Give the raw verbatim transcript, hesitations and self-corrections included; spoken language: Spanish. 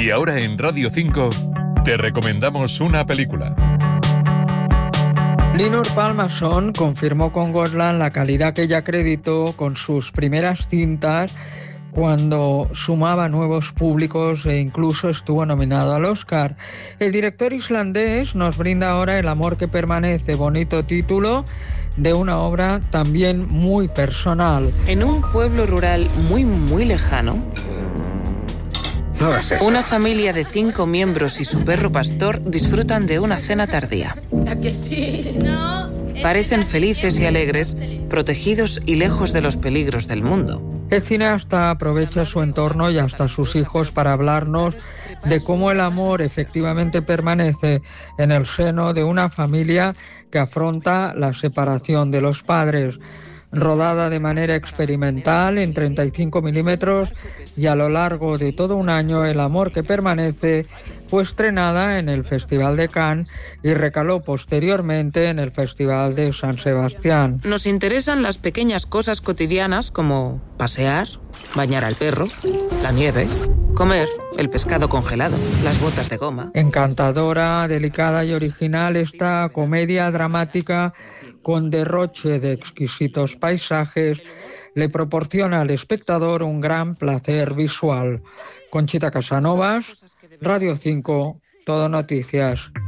Y ahora en Radio cinco te recomendamos una película. Linus Palmason confirmó con Gosland la calidad que ella acreditó con sus primeras cintas cuando sumaba nuevos públicos e incluso estuvo nominado al Oscar. El director islandés nos brinda ahora El amor que permanece, bonito título de una obra también muy personal. En un pueblo rural muy, muy lejano, no hagas eso. Una familia de cinco miembros y su perro pastor disfrutan de una cena tardía. ¿A que sí? No. Parecen felices y alegres, protegidos y lejos de los peligros del mundo. El cineasta aprovecha su entorno y hasta sus hijos para hablarnos de cómo el amor efectivamente permanece en el seno de una familia que afronta la separación de los padres. Rodada de manera experimental en treinta y cinco milímetros y a lo largo de todo un año, El amor que permanece fue estrenada en el Festival de Cannes y recaló posteriormente en el Festival de San Sebastián. Nos interesan las pequeñas cosas cotidianas como pasear, bañar al perro, la nieve, comer, el pescado congelado, las botas de goma. Encantadora, delicada y original, esta comedia dramática con derroche de exquisitos paisajes le proporciona al espectador un gran placer visual. Conchita Casanovas, Radio cinco, Todo Noticias.